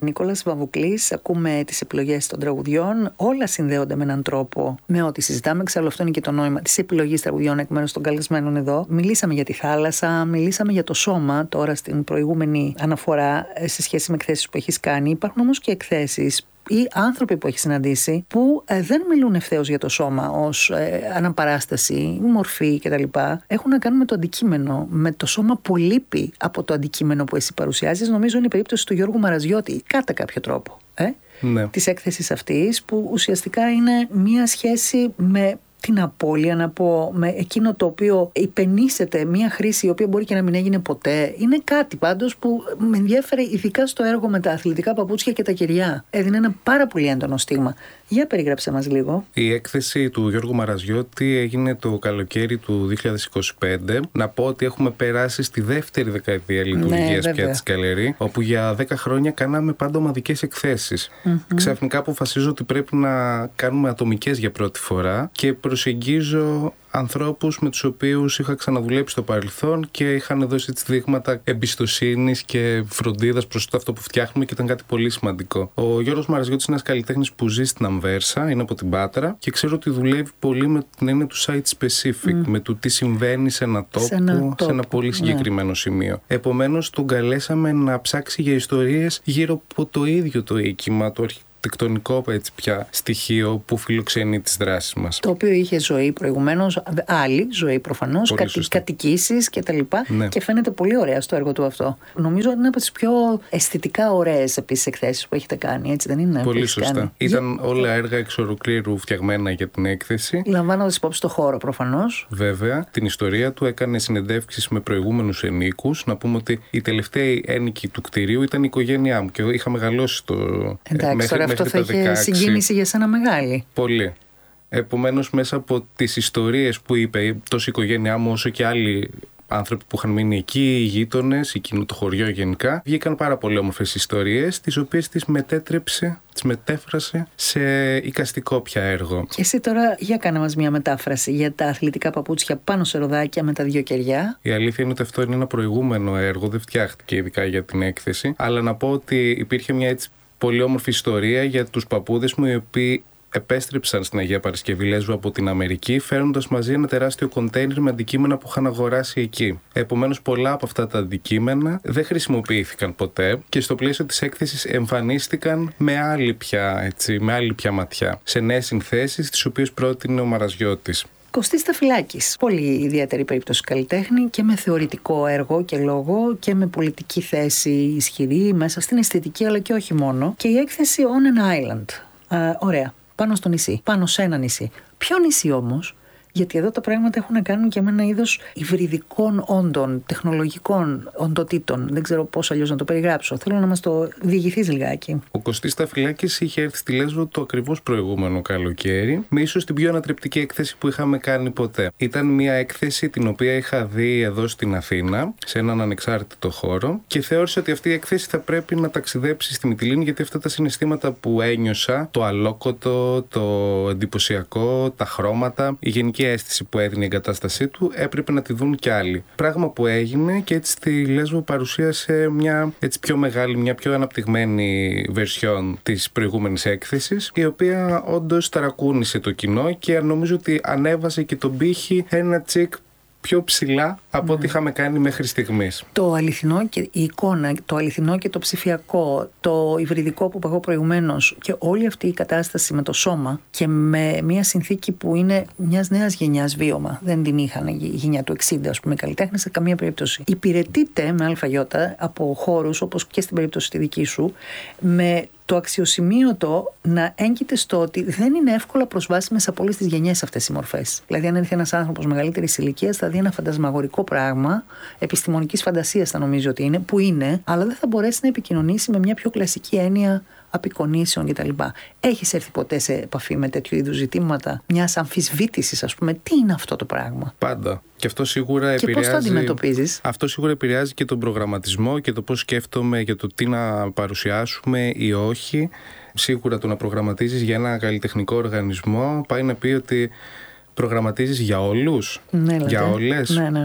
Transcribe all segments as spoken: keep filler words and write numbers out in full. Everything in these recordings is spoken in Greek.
Νικόλας Βαμβουκλής, ακούμε τις επιλογές των τραγουδιών. Όλα συνδέονται με έναν τρόπο με ό,τι συζητάμε. Εξάλλου, αυτό είναι και το νόημα της επιλογής τραγουδιών εκ μέρους των καλεσμένων εδώ. Μιλήσαμε για τη θάλασσα, μιλήσαμε για το σώμα τώρα στην προηγούμενη αναφορά σε σχέση με εκθέσεις που έχεις κάνει. Υπάρχουν όμως και εκθέσεις ή άνθρωποι που έχει συναντήσει που ε, δεν μιλούν ευθέως για το σώμα ως ε, αναπαράσταση, μορφή κτλ. Έχουν να κάνουν με το αντικείμενο, με το σώμα που λείπει από το αντικείμενο που εσύ παρουσιάζεις. Νομίζω είναι η περίπτωση του Γιώργου Μαραζιώτη, κατά κάποιο τρόπο, ε, ναι. της έκθεσης αυτής, που ουσιαστικά είναι μία σχέση με την απώλεια, να πω, με εκείνο το οποίο υπενήσεται, μια χρήση η οποία μπορεί και να μην έγινε ποτέ. Είναι κάτι πάντως που με ενδιαφέρει, ειδικά στο έργο με τα αθλητικά παπούτσια και τα κεριά. Έδινε ένα πάρα πολύ έντονο στίγμα. Για περιγράψε μας λίγο. Η έκθεση του Γιώργου Μαραζιώτη έγινε το καλοκαίρι του δύο χιλιάδες είκοσι πέντε. Να πω ότι έχουμε περάσει στη δεύτερη δεκαετία λειτουργίας, ναι, πια της Γκαλερί, όπου για δέκα χρόνια κάναμε πάντα ομαδικές εκθέσεις. Mm-hmm. Ξαφνικά αποφασίζω ότι πρέπει να κάνουμε ατομικές για πρώτη φορά και προσεγγίζω ανθρώπους με τους οποίους είχα ξαναδουλέψει στο παρελθόν και είχαν δώσει τις δείγματα εμπιστοσύνης και φροντίδας προς το αυτό που φτιάχνουμε και ήταν κάτι πολύ σημαντικό. Ο Γιώργος Μαραζιώτης είναι ένας καλλιτέχνης που ζει στην Αμβέρσα, είναι από την Πάτρα και ξέρω ότι δουλεύει πολύ με την έννοια του site specific, mm. με το τι συμβαίνει σε ένα τόπο, σε ένα, τόπο, σε ένα πολύ συγκεκριμένο yeah. σημείο. Επομένως, τον καλέσαμε να ψάξει για ιστορίες γύρω από το ίδιο το οίκημα, το αρχιτεκτονικό. τεκτονικό έτσι πια στοιχείο που φιλοξενεί τις δράσεις μας. Το οποίο είχε ζωή προηγουμένως, άλλη ζωή προφανώς, κατη, κατοικήσεις και τα λοιπά, ναι. Και φαίνεται πολύ ωραία στο έργο του αυτό. Νομίζω ότι είναι από τις πιο αισθητικά ωραίες επίσης εκθέσεις που έχετε κάνει, έτσι δεν είναι? Πολύ σωστά. Κάνει. Ήταν για... όλα έργα εξ ολοκλήρου φτιαγμένα για την έκθεση. Λαμβάνοντας υπόψη το χώρο προφανώς. Βέβαια, την ιστορία του, έκανε συνεντεύξεις με προηγούμενους ενοίκους. Να πούμε ότι η τελευταία ένοικη του κτηρίου ήταν η οικογένειά μου και είχα μεγαλώσει το. Εντάξει, μέχρι, τώρα αυτό θα είχε συγκίνηση για σένα μεγάλη. Πολύ. Επομένως, μέσα από τις ιστορίες που είπε τόσο η οικογένειά μου όσο και άλλοι άνθρωποι που είχαν μείνει εκεί, οι γείτονες, εκείνο το χωριό γενικά, βγήκαν πάρα πολύ όμορφες ιστορίες, τις οποίες τις μετέτρεψε, τις μετέφρασε σε εικαστικό πια έργο. Και εσύ τώρα για κάνε μας μια μετάφραση για τα αθλητικά παπούτσια πάνω σε ροδάκια με τα δύο κεριά. Η αλήθεια είναι ότι αυτό είναι ένα προηγούμενο έργο, δεν φτιάχτηκε ειδικά για την έκθεση, αλλά να πω ότι υπήρχε μια έτσι πολύ όμορφη ιστορία για τους παππούδες μου, οι οποίοι επέστρεψαν στην Αγία Παρασκευή Λέσβου από την Αμερική, φέρνοντας μαζί ένα τεράστιο κοντέινερ με αντικείμενα που είχαν αγοράσει εκεί. Επομένως, πολλά από αυτά τα αντικείμενα δεν χρησιμοποιήθηκαν ποτέ και στο πλαίσιο της έκθεσης εμφανίστηκαν με άλλη πια, έτσι, με άλλη πια ματιά, σε νέες συνθέσεις, τις οποίες πρότεινε ο Μαραζιώτης. Κωστής Σταφυλάκης. Πολύ ιδιαίτερη περίπτωση καλλιτέχνη και με θεωρητικό έργο και λόγο και με πολιτική θέση ισχυρή μέσα στην αισθητική, αλλά και όχι μόνο. Και η έκθεση On an Island. Α, ωραία. Πάνω στο νησί. Πάνω σε ένα νησί. Ποιο νησί όμως? Γιατί εδώ τα πράγματα έχουν να κάνουν και με ένα είδος υβριδικών όντων, τεχνολογικών οντοτήτων. Δεν ξέρω πώς αλλιώς να το περιγράψω. Θέλω να μας το διηγηθείς λιγάκι. Ο Κωστής Σταφυλάκης είχε έρθει στη Λέσβο το ακριβώς προηγούμενο καλοκαίρι, με ίσως την πιο ανατρεπτική έκθεση που είχαμε κάνει ποτέ. Ήταν μια έκθεση την οποία είχα δει εδώ στην Αθήνα, σε έναν ανεξάρτητο χώρο, και θεώρησα ότι αυτή η έκθεση θα πρέπει να ταξιδέψει στη Μυτιλήνη, γιατί αυτά τα συναισθήματα που ένιωσα, το αλόκοτο, το εντυπωσιακό, τα χρώματα, η γενική αίσθηση που έδινε η εγκατάστασή του, έπρεπε να τη δουν κι άλλοι. Πράγμα που έγινε και έτσι στη Λέσβο παρουσίασε μια έτσι πιο μεγάλη, μια πιο αναπτυγμένη version της προηγούμενης έκθεσης, η οποία όντως ταρακούνησε το κοινό και νομίζω ότι ανέβασε και τον πύχη ένα τσικ πιο ψηλά από mm. ό,τι είχαμε κάνει μέχρι στιγμής. Το αληθινό και η εικόνα, το αληθινό και το ψηφιακό, το υβριδικό που είπα εγώ προηγουμένως και όλη αυτή η κατάσταση με το σώμα και με μια συνθήκη που είναι μιας νέας γενιάς βίωμα. Δεν την είχαν η γενιά του εξήντα, ας πούμε, καλλιτέχνες σε καμία περίπτωση. Υπηρετείται με αλφαγιώτα από χώρους, όπως και στην περίπτωση τη δική σου, με το αξιοσημείωτο να έγκυται στο ότι δεν είναι εύκολα προσβάσιμες από όλες τις γενιές αυτές οι μορφές. Δηλαδή, αν έρθει ένας άνθρωπος μεγαλύτερης ηλικίας, θα δει ένα φαντασμαγορικό πράγμα, επιστημονικής φαντασίας θα νομίζει ότι είναι, που είναι, αλλά δεν θα μπορέσει να επικοινωνήσει με μια πιο κλασική έννοια απεικονίσεων κτλ. Έχεις έρθει ποτέ σε επαφή με τέτοιου είδους ζητήματα, μιας αμφισβήτησης, ας πούμε, τι είναι αυτό το πράγμα? Πάντα. Και αυτό σίγουρα και επηρεάζει. Πώς το αντιμετωπίζεις? Αυτό σίγουρα επηρεάζει και τον προγραμματισμό και το πώς σκέφτομαι για το τι να παρουσιάσουμε ή όχι. Σίγουρα το να προγραμματίζεις για ένα καλλιτεχνικό οργανισμό πάει να πει ότι προγραμματίζεις για όλους, ναι, για όλες. Ναι, ναι.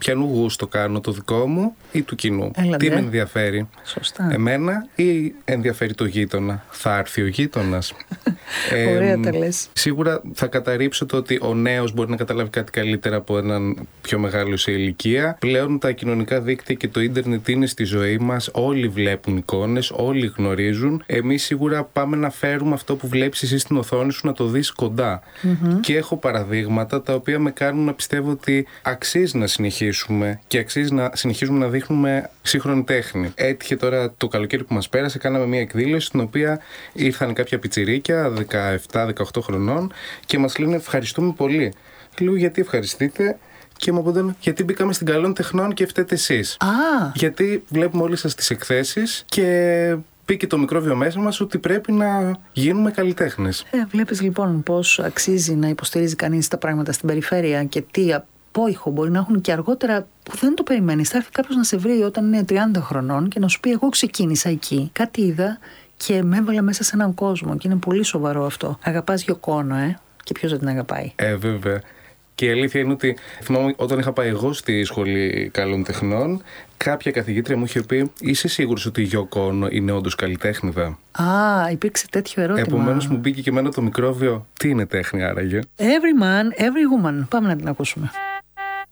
ποιανού γούστο κάνω, το δικό μου ή του κοινού. Έλατε. Τι με ενδιαφέρει. Σωστά. Εμένα ή ενδιαφέρει το γείτονα. Θα έρθει ο γείτονας. ε, Ωραία τα λες. Σίγουρα θα καταρρύψω το ότι ο νέος μπορεί να καταλάβει κάτι καλύτερα από έναν πιο μεγάλο σε ηλικία. Πλέον τα κοινωνικά δίκτυα και το ίντερνετ είναι στη ζωή μας. Όλοι βλέπουν εικόνες, όλοι γνωρίζουν. Εμείς σίγουρα πάμε να φέρουμε αυτό που βλέπεις εσύ στην οθόνη σου να το δεις κοντά. Mm-hmm. Και έχω παραδείγματα τα οποία με κάνουν να πιστεύω ότι αξίζει να συνεχίσουμε και αξίζει να συνεχίζουμε να δείχνουμε σύγχρονη τέχνη. Έτυχε τώρα το καλοκαίρι που μας πέρασε, κάναμε μια εκδήλωση στην οποία ήρθαν κάποια πιτσιρίκια δεκαεπτά δεκαοκτώ χρονών και μας λένε ευχαριστούμε πολύ. Λέω γιατί ευχαριστείτε? Και μου απαντάνε γιατί μπήκαμε στην Καλών Τεχνών και φταίτε εσείς. Ah. Γιατί βλέπουμε όλοι σας τις εκθέσεις και μπήκε το μικρόβιο μέσα μας ότι πρέπει να γίνουμε καλλιτέχνες. Ε, βλέπεις λοιπόν πώς αξίζει να υποστηρίζει κανείς τα πράγματα στην περιφέρεια και τι απόϊχο μπορεί να έχουν και αργότερα που δεν το περιμένεις. Θα έρθει κάποιος να σε βρει όταν είναι τριάντα χρονών και να σου πει εγώ ξεκίνησα εκεί, κάτι είδα και με έβαλα μέσα σε έναν κόσμο και είναι πολύ σοβαρό αυτό. Αγαπάς Yoko Ono, ε? Και ποιος δεν την αγαπάει. Ε, βέβαια. Και η αλήθεια είναι ότι θυμάμαι όταν είχα πάει εγώ στη Σχολή Καλών Τεχνών, κάποια καθηγήτρια μου είχε πει: είσαι σίγουρος ότι η Yoko Ono είναι όντως καλλιτέχνηδα? Α, υπήρξε τέτοιο ερώτημα. Επομένως μου μπήκε και εμένα το μικρόβιο. Τι είναι τέχνη άραγε? Every man, every woman. Πάμε να την ακούσουμε.